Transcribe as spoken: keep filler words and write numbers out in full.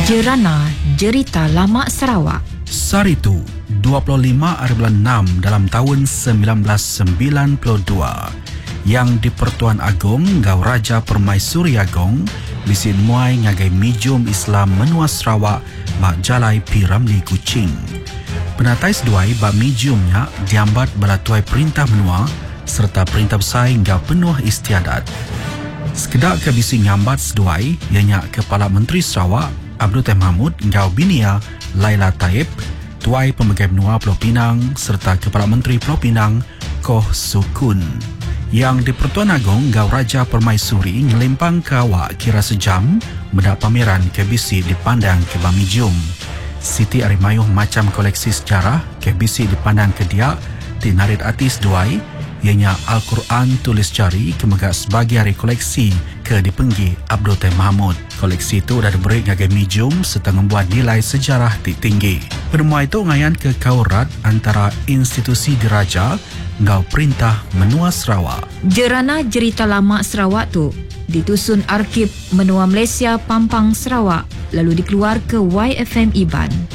Jerana Jerita Lama Sarawak. Saritu, dua puluh lima hari bulan enam dalam tahun sembilan belas sembilan puluh dua, yang di Pertuan Agong Gau Raja Permaisuri Agong bisin muai ngagai mijum Islam menua Sarawak mak jalai pi Ramli Kuching. Penatai seduai bak mijumnya diambat bala tuai perintah menua serta perintah besai ngau penuh istiadat. Sekedar ke bisi nyambat seduai ianya Kepala Menteri Sarawak Abdul Teh Mahmud ngau binia Laila Taib, Tuai Pemegai Benua Pulau Pinang serta Kepala Menteri Pulau Pinang Koh Sukun. Yang di Pertuan Agong Gau Raja Permaisuri ngelempang ke awak kira sejam mendak pameran ke bisi dipandang ke Bamijum. Siti Arimayuh macam koleksi sejarah ke bisi dipandang ke dia tinarit artis duai ianya Al-Quran tulis jari kemegak sebagai hari koleksi ke dipenggi Abdul Teh Mahmud. Koleksi itu dah diberi ngagai mijum serta membuat nilai sejarah tinggi. Pertemuan itu ngayan ke kaurat antara institusi diraja ngau perintah menua Sarawak. Jerana Jerita Lama Sarawak tu ditusun Arkib Menua Malaysia Pampang Sarawak lalu dikeluar ke Y F M Iban.